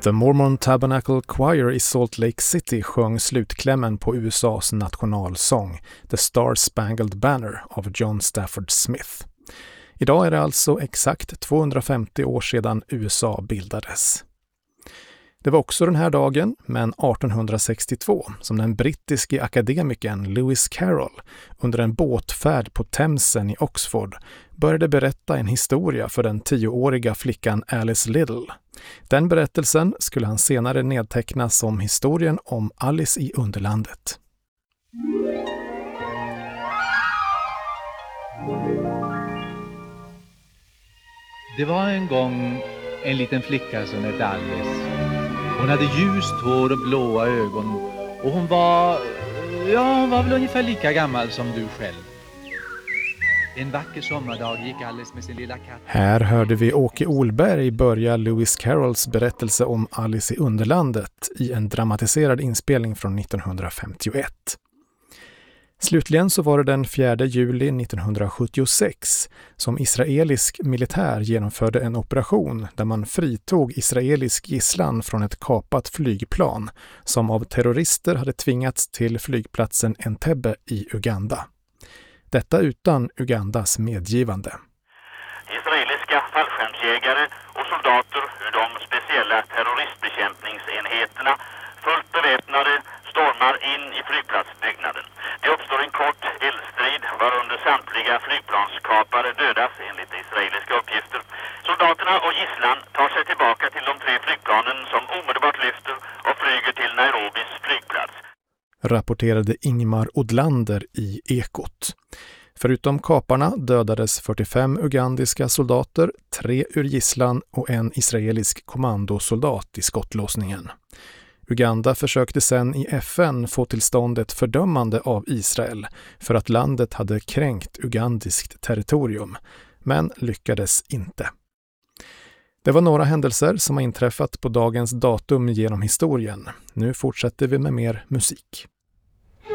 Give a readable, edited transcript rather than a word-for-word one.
The Mormon Tabernacle Choir i Salt Lake City sjöng slutklämmen på USAs nationalsång The Star Spangled Banner av John Stafford Smith. Idag är det alltså exakt 250 år sedan USA bildades. Det var också den här dagen, men 1862, som den brittiske akademikern Lewis Carroll under en båtfärd på Themsen i Oxford började berätta en historia för den 10-åriga flickan Alice Liddell. Den berättelsen skulle han senare nedteckna som historien om Alice i Underlandet. Det var en gång en liten flicka som hette Alice. Hon hade ljust hår och blåa ögon och hon var väl ungefär lika gammal som du själv. En vacker sommardag gick Alice med sin lilla katt. Här hörde vi Åke Olberg börja Lewis Carrolls berättelse om Alice i Underlandet i en dramatiserad inspelning från 1951. Slutligen så var det den 4 juli 1976 som israelisk militär genomförde en operation där man fritog israelisk gisslan från ett kapat flygplan som av terrorister hade tvingats till flygplatsen Entebbe i Uganda. Detta utan Ugandas medgivande. Israeliska fallskärmsjägare och soldater ur de speciella terroristbekämpningsenheterna fullt beväpnade stormar in i flygplatsbyggnaden. Det uppstår en kort eldstrid varunder samtliga flygplanskapare dödas enligt israeliska uppgifter. Soldaterna och gisslan tar sig tillbaka till de 3 flygplanen som omedelbart lyfter och flyger till Nairobis flygplats. Rapporterade Ingmar Odlander i Ekot. Förutom kaparna dödades 45 ugandiska soldater, 3 ur gisslan och en israelisk kommandosoldat i skottlåsningen. Uganda försökte sen i FN få till stånd ett fördömande av Israel för att landet hade kränkt ugandiskt territorium, men lyckades inte. Det var några händelser som har inträffat på dagens datum genom historien. Nu fortsätter vi med mer musik.